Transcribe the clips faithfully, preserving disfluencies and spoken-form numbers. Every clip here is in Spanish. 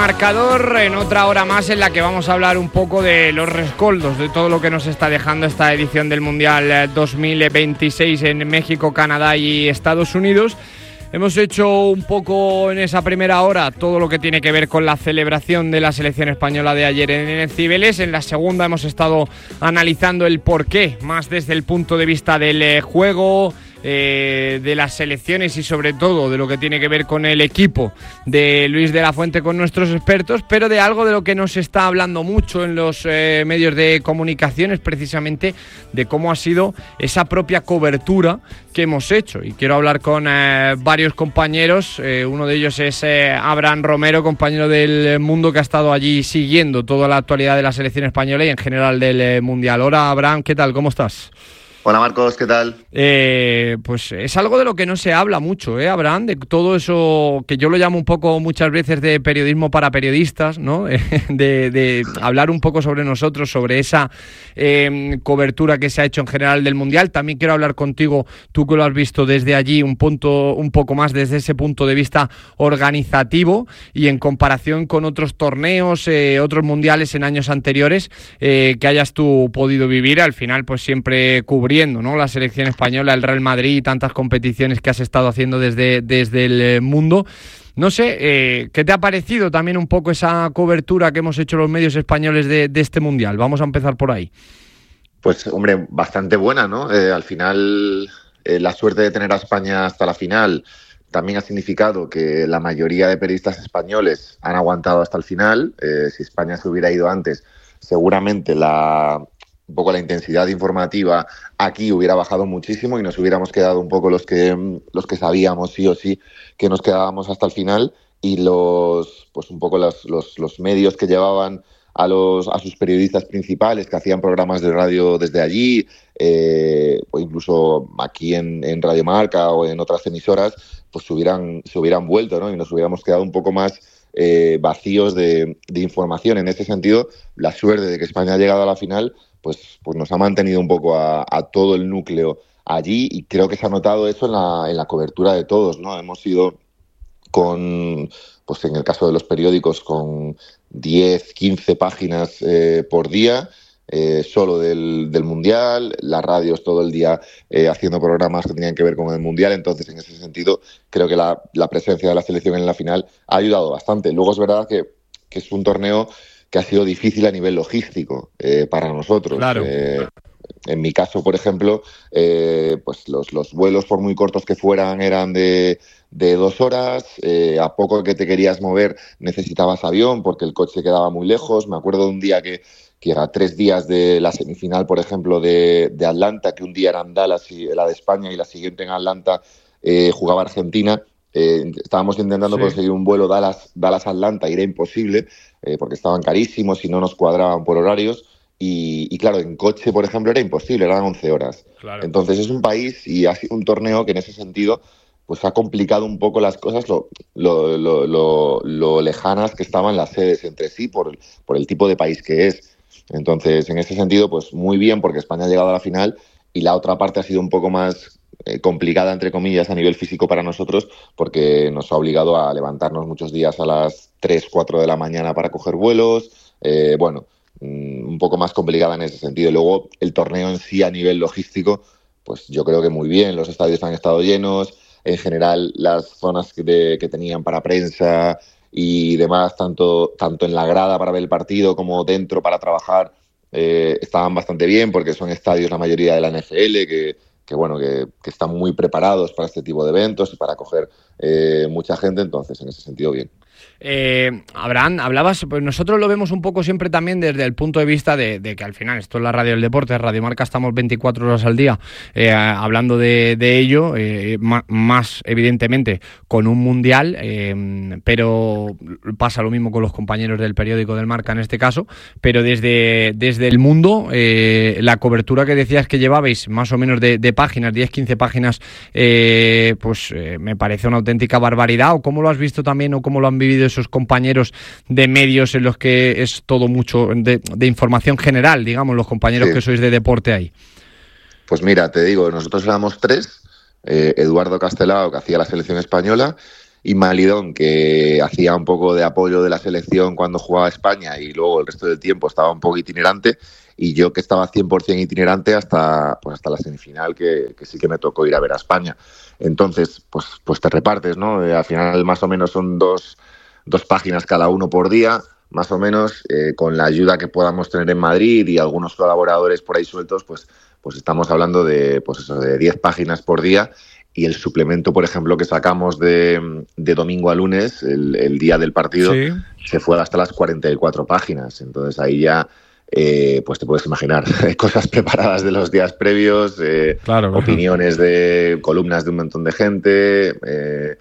marcador en otra hora más en la que vamos a hablar un poco de los rescoldos, de todo lo que nos está dejando esta edición del Mundial dos mil veintiséis en México, Canadá y Estados Unidos. Hemos hecho un poco en esa primera hora todo lo que tiene que ver con la celebración de la selección española de ayer en Cibeles. En la segunda hemos estado analizando el porqué, más desde el punto de vista del juego, Eh, de las selecciones y sobre todo de lo que tiene que ver con el equipo de Luis de la Fuente con nuestros expertos, pero de algo de lo que nos está hablando mucho en los eh, medios de comunicación es precisamente de cómo ha sido esa propia cobertura que hemos hecho, y quiero hablar con eh, varios compañeros. Eh, uno de ellos es eh, Abraham Romero, compañero del Mundo, que ha estado allí siguiendo toda la actualidad de la selección española y en general del eh, Mundial. Hola Abraham, ¿qué tal? ¿Cómo estás? Hola Marcos, ¿qué tal? Eh, pues es algo de lo que no se habla mucho, ¿eh, Abraham? De todo eso que yo lo llamo un poco muchas veces de periodismo para periodistas, ¿no? de, de hablar un poco sobre nosotros, sobre esa eh, cobertura que se ha hecho en general del Mundial. También quiero hablar contigo, tú que lo has visto desde allí, un punto, un poco más desde ese punto de vista organizativo y en comparación con otros torneos, eh, otros mundiales en años anteriores eh, que hayas tú podido vivir. Al final, pues siempre cubriendo, ¿no?, la selección española, el Real Madrid y tantas competiciones que has estado haciendo desde, desde el Mundo. No sé, eh, ¿qué te ha parecido también un poco esa cobertura que hemos hecho los medios españoles de, de este Mundial? Vamos a empezar por ahí. Pues, hombre, bastante buena, ¿no? Eh, al final, eh, la suerte de tener a España hasta la final también ha significado que la mayoría de periodistas españoles han aguantado hasta el final. Eh, si España se hubiera ido antes, seguramente la... un poco la intensidad informativa aquí hubiera bajado muchísimo y nos hubiéramos quedado un poco los que los que sabíamos sí o sí que nos quedábamos hasta el final, y los pues un poco los, los, los medios que llevaban a los a sus periodistas principales, que hacían programas de radio desde allí, eh, o incluso aquí en, en Radio Marca o en otras emisoras, pues se hubieran, se hubieran vuelto, ¿no? Y nos hubiéramos quedado un poco más eh, vacíos de, de información. En ese sentido, la suerte de que España ha llegado a la final Pues, pues nos ha mantenido un poco a, a todo el núcleo allí, y creo que se ha notado eso en la, en la cobertura de todos, ¿no? Hemos ido con, pues en el caso de los periódicos, con diez, quince páginas eh, por día, eh, solo del, del Mundial, las radios todo el día eh, haciendo programas que tenían que ver con el Mundial. Entonces, en ese sentido, creo que la, la presencia de la selección en la final ha ayudado bastante. Luego es verdad que, que es un torneo que ha sido difícil a nivel logístico eh, para nosotros. Claro. Eh, en mi caso, por ejemplo, eh, pues los, los vuelos, por muy cortos que fueran, eran de, de dos horas. Eh, a poco que te querías mover necesitabas avión porque el coche quedaba muy lejos. Me acuerdo de un día que, que era tres días de la semifinal, por ejemplo, de, de Atlanta, que un día era en Dallas y la de España y la siguiente en Atlanta eh, jugaba Argentina. Eh, estábamos intentando sí. conseguir un vuelo Dallas, Dallas-Atlanta y era imposible eh, porque estaban carísimos y no nos cuadraban por horarios, y, y claro, en coche, por ejemplo, era imposible, eran once horas. Claro. Entonces es un país y ha sido un torneo que en ese sentido pues ha complicado un poco las cosas, lo, lo, lo, lo, lo lejanas que estaban las sedes entre sí por, por el tipo de país que es. Entonces, en ese sentido, pues muy bien, porque España ha llegado a la final, y la otra parte ha sido un poco más Eh, complicada, entre comillas, a nivel físico para nosotros, porque nos ha obligado a levantarnos muchos días a las tres, cuatro de la mañana para coger vuelos. Eh, bueno, mmm, un poco más complicada en ese sentido. Luego, el torneo en sí, a nivel logístico, pues yo creo que muy bien. Los estadios han estado llenos. En general, las zonas que, de, que tenían para prensa y demás, tanto, tanto en la grada para ver el partido como dentro para trabajar, eh, estaban bastante bien, porque son estadios, la mayoría de la N F L, que que bueno, que, que están muy preparados para este tipo de eventos y para acoger eh, mucha gente. Entonces, en ese sentido, bien. Eh, Abraham, hablabas, pues nosotros lo vemos un poco siempre también desde el punto de vista de, de que al final esto es la radio del deporte, Radio Marca, estamos veinticuatro horas al día eh, hablando de, de ello, eh, más, más evidentemente con un mundial, eh, pero pasa lo mismo con los compañeros del periódico del Marca en este caso, pero desde, desde el Mundo, eh, la cobertura que decías que llevabais más o menos de, de páginas, diez, quince páginas, eh, pues eh, me parece una auténtica barbaridad. ¿O cómo lo has visto también, o cómo lo han vivido esos compañeros de medios en los que es todo mucho de, de información general, digamos, los compañeros sí. que sois de deporte ahí? Pues mira, te digo, nosotros éramos tres, eh, Eduardo Castelao, que hacía la selección española, y Malidón, que hacía un poco de apoyo de la selección cuando jugaba España y luego el resto del tiempo estaba un poco itinerante, y yo que estaba cien por ciento itinerante hasta, pues hasta la semifinal, que, que sí que me tocó ir a ver a España. Entonces, pues, pues te repartes, ¿no? Eh, al final más o menos son dos, dos páginas cada uno por día, más o menos, eh, con la ayuda que podamos tener en Madrid y algunos colaboradores por ahí sueltos, pues, pues estamos hablando de, pues eso, de diez páginas por día. Y el suplemento, por ejemplo, que sacamos de, de domingo a lunes, el, el día del partido, sí, se fue hasta las cuarenta y cuatro páginas. Entonces ahí ya, eh, pues te puedes imaginar, cosas preparadas de los días previos, eh, claro, opiniones claro. de columnas de un montón de gente, eh,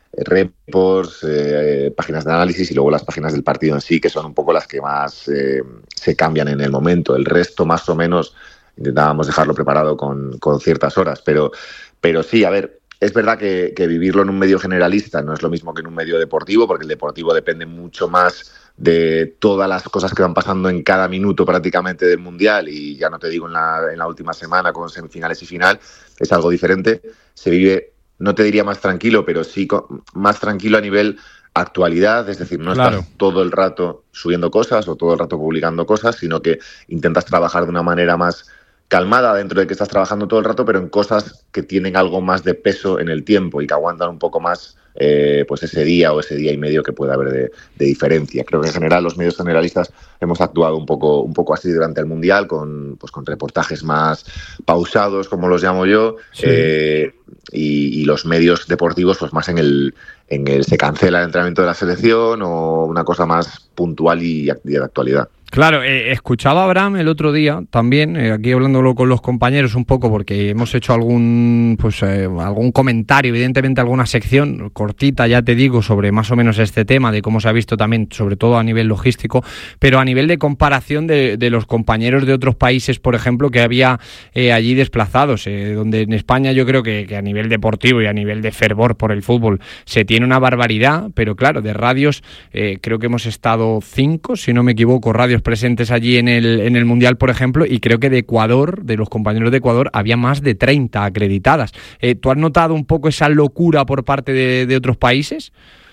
reports, eh, páginas de análisis y luego las páginas del partido en sí, que son un poco las que más eh, se cambian en el momento. El resto, más o menos, intentábamos dejarlo preparado con, con ciertas horas, pero... Pero sí, a ver, es verdad que, que vivirlo en un medio generalista no es lo mismo que en un medio deportivo, porque el deportivo depende mucho más de todas las cosas que van pasando en cada minuto prácticamente del Mundial, y ya no te digo en la, en la última semana con semifinales y final, es algo diferente. Se vive, no te diría más tranquilo, pero sí con, más tranquilo a nivel actualidad, es decir, no claro. estás todo el rato subiendo cosas o todo el rato publicando cosas, sino que intentas trabajar de una manera más calmada dentro de que estás trabajando todo el rato, pero en cosas que tienen algo más de peso en el tiempo y que aguantan un poco más eh, pues ese día o ese día y medio que puede haber de, de diferencia. Creo que en general los medios generalistas hemos actuado un poco, un poco así durante el Mundial, con, pues, con reportajes más pausados, como los llamo yo, sí. eh, y, y los medios deportivos pues más en el, en el se cancela el entrenamiento de la selección o una cosa más puntual y, y de actualidad. Claro, eh, escuchaba a Abraham el otro día también, eh, aquí hablándolo con los compañeros un poco, porque hemos hecho algún pues eh, algún comentario, evidentemente alguna sección cortita, ya te digo, sobre más o menos este tema, de cómo se ha visto también, sobre todo a nivel logístico, pero a nivel de comparación de, de los compañeros de otros países, por ejemplo, que había eh, allí desplazados, eh, donde en España yo creo que, que a nivel deportivo y a nivel de fervor por el fútbol se tiene una barbaridad, pero claro, de radios eh, creo que hemos estado cinco, si no me equivoco, radios presentes allí en el, en el Mundial, por ejemplo, y creo que de Ecuador, de los compañeros de Ecuador, había más de treinta acreditadas. Eh, ¿Tú has notado un poco esa locura por parte de, de otros países?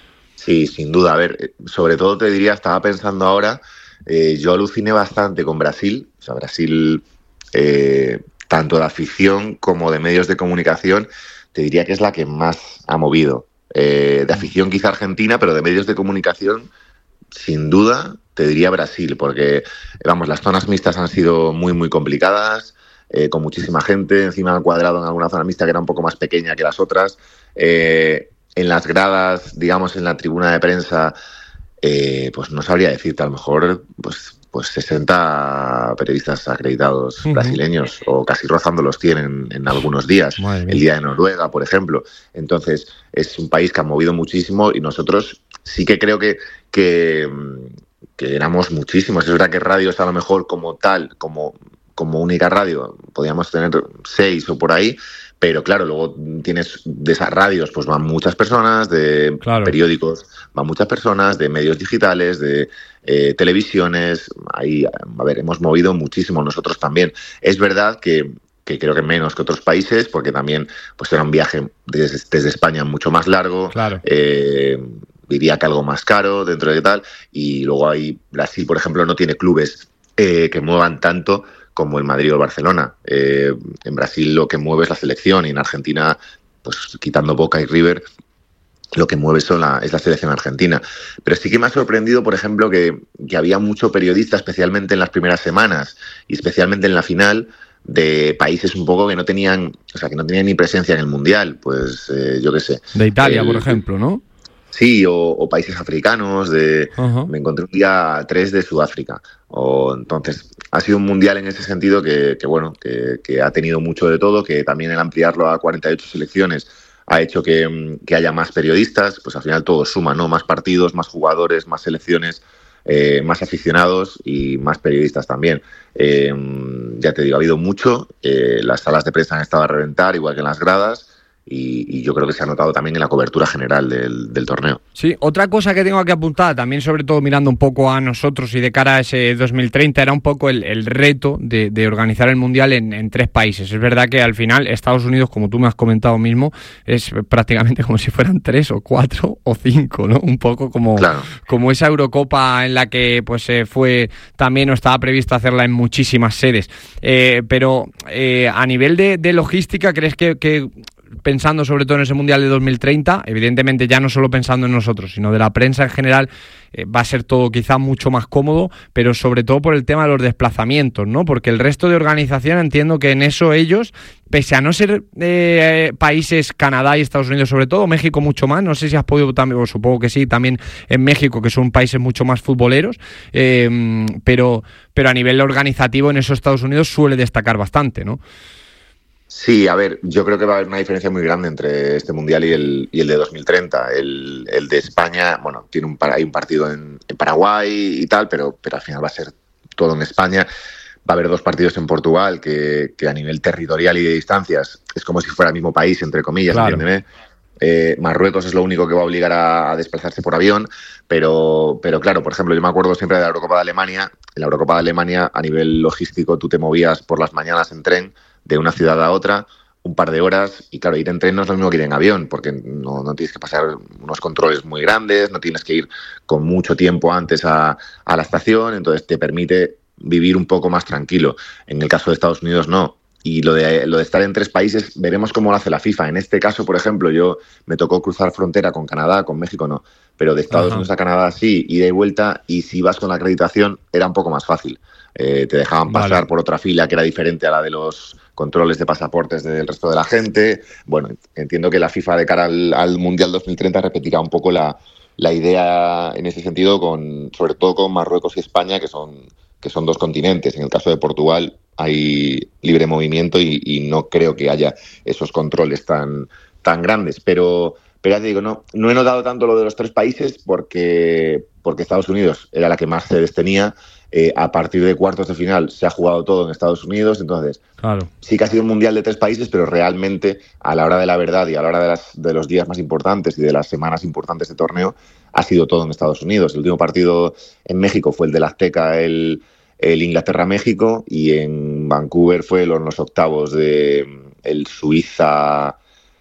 Sí, sin duda. A ver, sobre todo te diría, estaba pensando ahora, eh, yo aluciné bastante con Brasil. O sea, Brasil, eh, tanto de afición como de medios de comunicación, te diría que es la que más ha movido. Eh, de afición quizá Argentina, pero de medios de comunicación, sin duda, te diría Brasil, porque, vamos, las zonas mixtas han sido muy, muy complicadas, eh, con muchísima gente, encima han cuadrado en alguna zona mixta que era un poco más pequeña que las otras. Eh, en las gradas, digamos, en la tribuna de prensa, eh, pues no sabría decirte, a lo mejor, pues, pues sesenta periodistas acreditados uh-huh. brasileños, o casi rozando los tienen en algunos días, el día de Noruega, por ejemplo. Entonces, es un país que ha movido muchísimo y nosotros sí que creo que, que, que éramos muchísimos. Es verdad que radios a lo mejor como tal, como, como única radio, podíamos tener seis o por ahí, pero claro, luego tienes de esas radios, pues van muchas personas, de claro. periódicos van muchas personas, de medios digitales, de eh, televisiones. Ahí, a ver, hemos movido muchísimo nosotros también. Es verdad que, que creo que menos que otros países, porque también pues era un viaje desde, desde España mucho más largo. Claro. Eh, diría que algo más caro dentro de tal, y luego hay Brasil, por ejemplo, no tiene clubes eh, que muevan tanto como el Madrid o el Barcelona. Eh, en Brasil lo que mueve es la selección, y en Argentina, pues quitando Boca y River, lo que mueve son la, es la selección argentina. Pero sí que me ha sorprendido, por ejemplo, que, que había mucho periodista, especialmente en las primeras semanas y especialmente en la final, de países un poco que no tenían, o sea, que no tenían ni presencia en el Mundial, pues eh, yo qué sé. De Italia, el, por ejemplo, ¿no? Sí, o, o países africanos. De, uh-huh. Me encontré un día tres de Sudáfrica. O, entonces, ha sido un mundial en ese sentido que, que bueno, que, que ha tenido mucho de todo, que también el ampliarlo a cuarenta y ocho selecciones ha hecho que, que haya más periodistas. Pues al final todo suma, ¿no? Más partidos, más jugadores, más selecciones, eh, más aficionados y más periodistas también. Eh, ya te digo, ha habido mucho. Eh, las salas de prensa han estado a reventar, igual que en las gradas. y, y yo creo que se ha notado también en la cobertura general del, del torneo. Sí, otra cosa que tengo que apuntar, también sobre todo mirando un poco a nosotros y de cara a ese dos mil treinta, era un poco el, el reto de, de organizar el Mundial en, en tres países. Es verdad que al final Estados Unidos, como tú me has comentado mismo, es prácticamente como si fueran tres o cuatro o cinco, ¿no? Un poco como, claro. como esa Eurocopa en la que pues eh, fue también o estaba previsto hacerla en muchísimas sedes. Eh, pero eh, a nivel de, de logística, ¿crees que, que pensando sobre todo en ese Mundial de dos mil treinta, evidentemente ya no solo pensando en nosotros, sino de la prensa en general, eh, va a ser todo quizá mucho más cómodo, pero sobre todo por el tema de los desplazamientos, ¿no? Porque el resto de organización, entiendo que en eso ellos, pese a no ser eh, países, Canadá y Estados Unidos sobre todo, México mucho más, no sé si has podido también, o supongo que sí, también en México, que son países mucho más futboleros, eh, pero, pero a nivel organizativo en esos Estados Unidos suele destacar bastante, ¿no? Sí, a ver, yo creo que va a haber una diferencia muy grande entre este Mundial y el, y el de dos mil treinta. El, el de España, bueno, tiene un, hay un partido en, en Paraguay y tal, pero, pero al final va a ser todo en España. Va a haber dos partidos en Portugal que, que a nivel territorial y de distancias es como si fuera el mismo país, entre comillas, claro. entiéndeme. Eh, Marruecos es lo único que va a obligar a, a desplazarse por avión, pero, pero claro, por ejemplo, yo me acuerdo siempre de la Eurocopa de Alemania. En la Eurocopa de Alemania, a nivel logístico, tú te movías por las mañanas en tren de una ciudad a otra, un par de horas, y claro, ir en tren no es lo mismo que ir en avión, porque no, no tienes que pasar unos controles muy grandes, no tienes que ir con mucho tiempo antes a, a la estación, entonces te permite vivir un poco más tranquilo. En el caso de Estados Unidos no. Y lo de, lo de estar en tres países, veremos cómo lo hace la FIFA. En este caso, por ejemplo, yo me tocó cruzar frontera con Canadá, con México no, pero de Estados Ajá. Unidos a Canadá sí, ida y vuelta, y si vas con la acreditación era un poco más fácil. Eh, te dejaban pasar vale. por otra fila que era diferente a la de los controles de pasaportes del resto de la gente. Bueno, entiendo que la FIFA de cara al, al Mundial dos mil treinta repetirá un poco la, la idea en ese sentido, con, sobre todo con Marruecos y España, que son, que son dos continentes. En el caso de Portugal hay libre movimiento y, y no creo que haya esos controles tan, tan grandes. Pero, pero ya te digo, no, no he notado tanto lo de los tres países porque, porque Estados Unidos era la que más sedes tenía. Eh, a partir de cuartos de final se ha jugado todo en Estados Unidos, entonces claro. sí que ha sido un mundial de tres países, pero realmente a la hora de la verdad y a la hora de, las, de los días más importantes y de las semanas importantes de torneo ha sido todo en Estados Unidos. El último partido en México fue el del Azteca, el, el Inglaterra-México, y en Vancouver fue los, los octavos de el Suiza...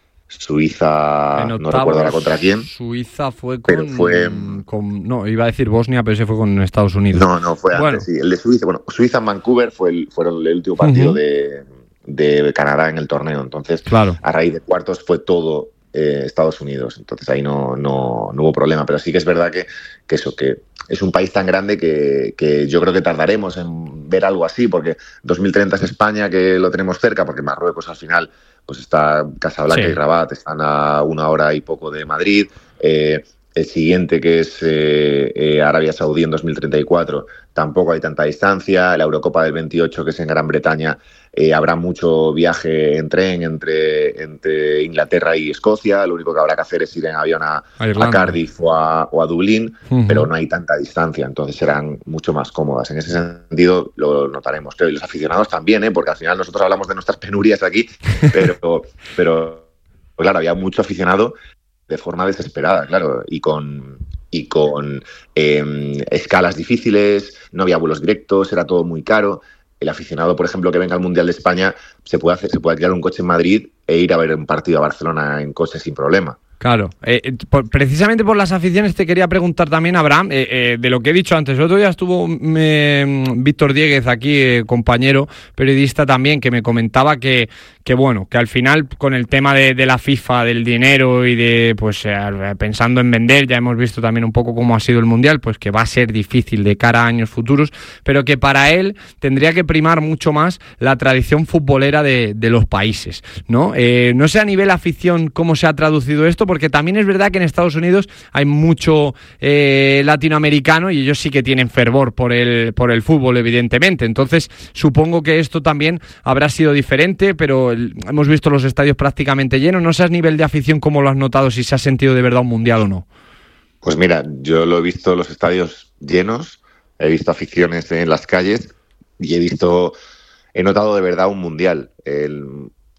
Suiza, octavos, no recuerdo ahora contra quién. Suiza fue con, pero fue con... No, iba a decir Bosnia, pero ese fue con Estados Unidos. No, no, fue bueno. antes, sí. El de Suiza, bueno, Suiza en Vancouver fue el, fueron el último partido uh-huh. de, de Canadá en el torneo. Entonces, claro. a raíz de cuartos fue todo eh, Estados Unidos. Entonces ahí no, no, no hubo problema. Pero sí que es verdad que, que eso, que es un país tan grande que, que yo creo que tardaremos en ver algo así, porque dos mil treinta es España, que lo tenemos cerca, porque Marruecos al final pues está Casablanca sí. y Rabat, están a una hora y poco de Madrid. Eh, el siguiente, que es eh, eh, Arabia Saudí en dos mil treinta y cuatro, tampoco hay tanta distancia. La Eurocopa del veintiocho, que es en Gran Bretaña, eh, habrá mucho viaje en tren entre, entre Inglaterra y Escocia. Lo único que habrá que hacer es ir en avión a, a Cardiff o a, o a Dublín, uh-huh. pero no hay tanta distancia, entonces serán mucho más cómodas. En ese sentido lo notaremos, creo. Y los aficionados también, ¿eh? Porque al final nosotros hablamos de nuestras penurias aquí, pero, pero pues claro, había mucho aficionado de forma desesperada, claro, y con, y con eh, escalas difíciles, no había vuelos directos, era todo muy caro. El aficionado, por ejemplo, que venga al Mundial de España, se puede hacer, se puede alquilar un coche en Madrid e ir a ver un partido a Barcelona en coche sin problema. Claro, eh, por, precisamente por las aficiones te quería preguntar también, Abraham, eh, eh, de lo que he dicho antes. El otro día estuvo eh, Víctor Dieguez aquí, eh, compañero periodista también, que me comentaba que, que bueno, que al final con el tema de, de la FIFA, del dinero y de, pues eh, pensando en vender, ya hemos visto también un poco cómo ha sido el Mundial, pues que va a ser difícil de cara a años futuros, pero que para él tendría que primar mucho más la tradición futbolera de, de los países, ¿no? Eh, no sé a nivel afición cómo se ha traducido esto, porque también es verdad que en Estados Unidos hay mucho eh, latinoamericano y ellos sí que tienen fervor por el, por el fútbol, evidentemente. Entonces, supongo que esto también habrá sido diferente, pero el, hemos visto los estadios prácticamente llenos. No sé a nivel de afición cómo lo has notado, si se ha sentido de verdad un mundial o no. Pues mira, yo lo he visto los estadios llenos, he visto aficiones en las calles y he visto, he notado de verdad un mundial. El...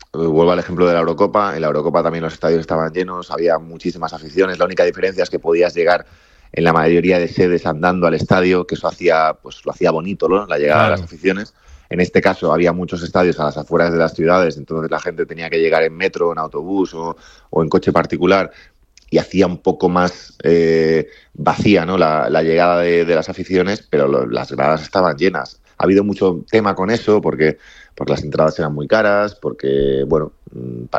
Vuelvo al ejemplo de la Eurocopa. En la Eurocopa también los estadios estaban llenos, había muchísimas aficiones. La única diferencia es que podías llegar en la mayoría de sedes andando al estadio, que eso hacía, pues, lo hacía bonito, ¿no? La llegada claro. de las aficiones. En este caso había muchos estadios a las afueras de las ciudades, entonces la gente tenía que llegar en metro, en autobús o, o en coche particular, y hacía un poco más eh, vacía, ¿no? la, la llegada de, de las aficiones, pero lo, las gradas estaban llenas. Ha habido mucho tema con eso porque, porque las entradas eran muy caras, porque bueno,